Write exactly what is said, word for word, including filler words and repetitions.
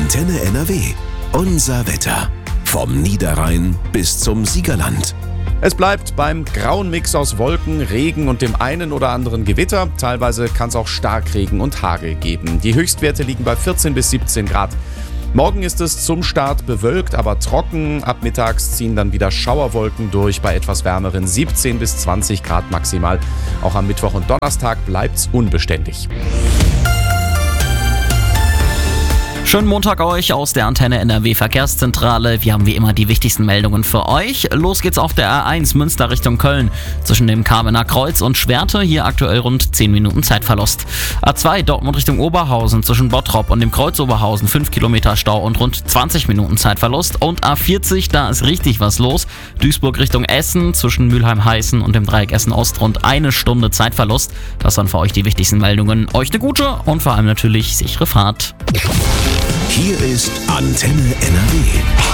Antenne N R W. Unser Wetter. Vom Niederrhein bis zum Siegerland. Es bleibt beim grauen Mix aus Wolken, Regen und dem einen oder anderen Gewitter. Teilweise kann es auch Starkregen und Hagel geben. Die Höchstwerte liegen bei vierzehn bis siebzehn Grad. Morgen ist es zum Start bewölkt, aber trocken. Ab mittags ziehen dann wieder Schauerwolken durch bei etwas wärmeren siebzehn bis zwanzig Grad maximal. Auch am Mittwoch und Donnerstag bleibt's unbeständig. Schönen Montag euch aus der Antenne N R W Verkehrszentrale. Wir haben wie immer die wichtigsten Meldungen für euch. Los geht's auf der A eins Münster Richtung Köln. Zwischen dem Kamener Kreuz und Schwerte hier aktuell rund zehn Minuten Zeitverlust. A zwei Dortmund Richtung Oberhausen zwischen Bottrop und dem Kreuz Oberhausen fünf Kilometer Stau und rund zwanzig Minuten Zeitverlust. Und A vierzig, da ist richtig was los. Duisburg Richtung Essen zwischen Mülheim-Heißen und dem Dreieck Essen-Ost rund eine Stunde Zeitverlust. Das waren für euch die wichtigsten Meldungen. Euch eine gute und vor allem natürlich sichere Fahrt. Hier ist Antenne N R W.